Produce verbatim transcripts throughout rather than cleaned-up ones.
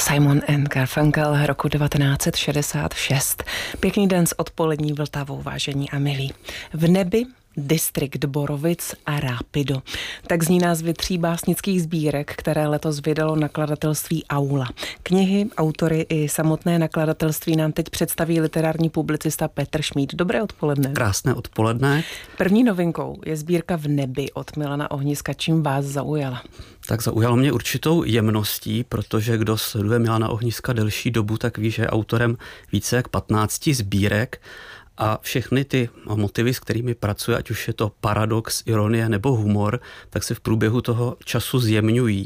Simon and Garfunkel roku devatenáct set šedesát šest. Pěkný den s odpolední Vltavou, vážení a milí. V nebi Distrikt Borovic a Rápido. Tak zní názvy tří básnických sbírek, které letos vydalo nakladatelství Aula. Knihy, autory i samotné nakladatelství nám teď představí literární publicista Petr Šmíd. Dobré odpoledne. Krásné odpoledne. První novinkou je sbírka V nebi od Milana Ohniska. Čím vás zaujala? Tak zaujalo mě určitou jemností, protože kdo sleduje Milana Ohniska delší dobu, tak ví, že je autorem více jak patnácti sbírek. A všechny ty motivy, s kterými pracuje, ať už je to paradox, ironie nebo humor, tak se v průběhu toho času zjemňují.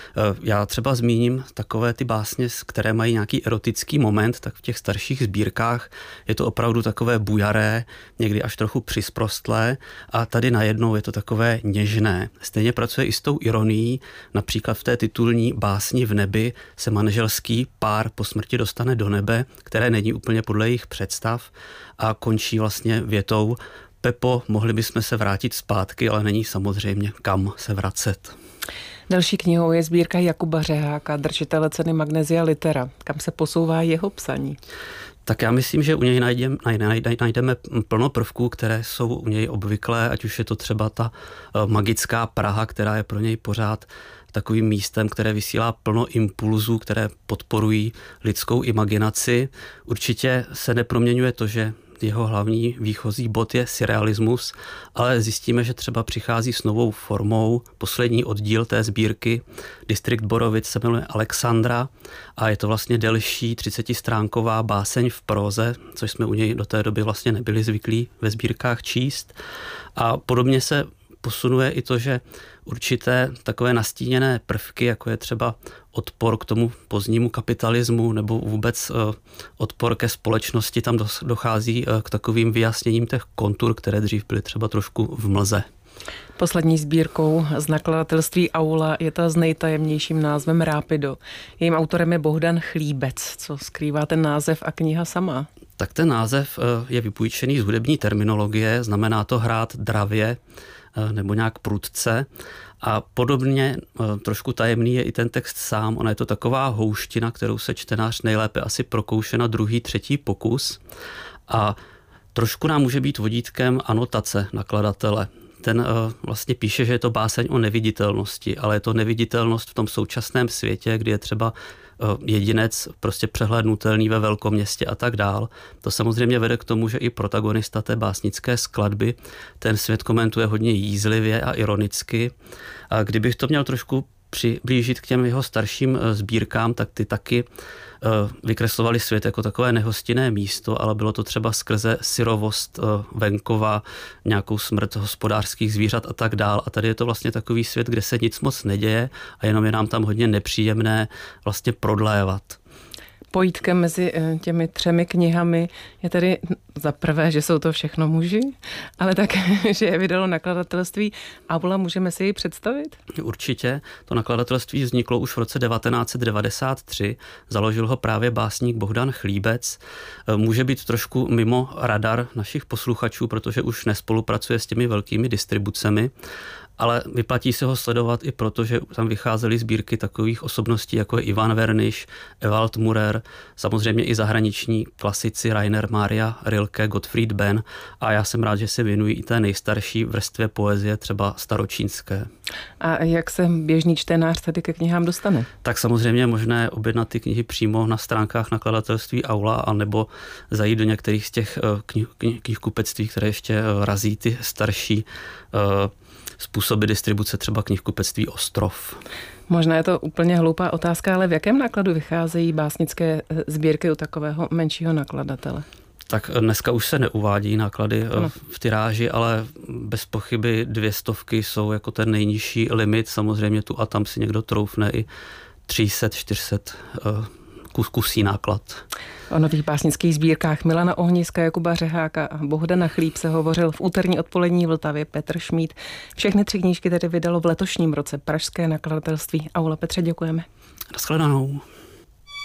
Já třeba zmíním takové ty básně, které mají nějaký erotický moment, tak v těch starších sbírkách je to opravdu takové bujaré, někdy až trochu přisprostlé, a tady najednou je to takové něžné. Stejně pracuje i s tou ironií, například v té titulní básni V nebi se manželský pár po smrti dostane do nebe, které není úplně podle jejich představ, a končí vlastně větou: Pepo, mohli bychom se vrátit zpátky, ale není samozřejmě kam se vracet. Další knihou je sbírka Jakuba Řeháka, držitele ceny Magnesia Litera. Kam se posouvá jeho psaní? Tak já myslím, že u něj najdeme, najdeme plno prvků, které jsou u něj obvyklé, ať už je to třeba ta magická Praha, která je pro něj pořád takovým místem, které vysílá plno impulzů, které podporují lidskou imaginaci. Určitě se neproměňuje to, že jeho hlavní výchozí bod je surrealismus, ale zjistíme, že třeba přichází s novou formou. Poslední oddíl té sbírky Distrikt Borovic se jmenuje Alexandra a je to vlastně delší třicetistránková báseň v próze, což jsme u něj do té doby vlastně nebyli zvyklí ve sbírkách číst. A podobně se posunuje i to, že určité takové nastíněné prvky, jako je třeba odpor k tomu pozdnímu kapitalismu nebo vůbec odpor ke společnosti, tam dochází k takovým vyjasněním těch kontur, které dřív byly třeba trošku v mlze. Poslední sbírkou z nakladatelství Aula je ta s nejtajemnějším názvem Rápido. Jejím autorem je Bohdan Chlíbec. Co skrývá ten název a kniha sama? Tak ten název je vypůjčený z hudební terminologie, znamená to hrát dravě nebo nějak prudce. A podobně trošku tajemný je i ten text sám. Ona je to taková houština, kterou se čtenář nejlépe asi prokouše na druhý, třetí pokus. A trošku nám může být vodítkem anotace nakladatele. Ten uh, vlastně píše, že je to báseň o neviditelnosti, ale je to neviditelnost v tom současném světě, kdy je třeba uh, jedinec prostě přehlédnutelný ve velkoměstě a tak dál. To samozřejmě vede k tomu, že i protagonista té básnické skladby ten svět komentuje hodně jízlivě a ironicky. A kdybych to měl trošku přiblížit k těm jeho starším uh, sbírkám, tak ty taky vykreslovali svět jako takové nehostinné místo, ale bylo to třeba skrze syrovost venkova, nějakou smrt hospodářských zvířat a tak dál. A tady je to vlastně takový svět, kde se nic moc neděje a jenom je nám tam hodně nepříjemné vlastně prodlévat. Pojítkem mezi těmi třemi knihami je tedy za prvé, že jsou to všechno muži, ale také, že je vydalo nakladatelství Aula. Můžeme si ji představit? Určitě. To nakladatelství vzniklo už v roce devatenáct set devadesát tři. Založil ho právě básník Bohdan Chlíbec. Může být trošku mimo radar našich posluchačů, protože už nespolupracuje s těmi velkými distribucemi, ale vyplatí se ho sledovat i proto, že tam vycházely sbírky takových osobností, jako je Ivan Verniš, Ewald Murer, samozřejmě i zahraniční klasici Rainer Maria Rilke, Gottfried Benn, a já jsem rád, že se věnují i té nejstarší vrstvě poezie, třeba staročínské. A jak se běžný čtenář tady ke knihám dostane? Tak samozřejmě je možné objednat ty knihy přímo na stránkách nakladatelství Aula, anebo zajít do některých z těch knih, knih, knihkupectví, které ještě razí ty starší uh, způsoby distribuce, třeba knihkupectví Ostrov. Možná je to úplně hloupá otázka, ale v jakém nákladu vycházejí básnické sbírky u takového menšího nakladatele? Tak dneska už se neuvádí náklady no. v tiráži, ale bez pochyby dvě stovky jsou jako ten nejnižší limit. Samozřejmě tu a tam si někdo troufne i tři sta, čtyři sta kus, kusí náklad. O nových básnických sbírkách Milana Ohniska, Jakuba Řeháka a Bohdana Chlíbce hovořil v úterní odpolední Vltavě Petr Šmíd. Všechny tři knížky tedy vydalo v letošním roce pražské nakladatelství Aula. Petře, děkujeme. Naschledanou.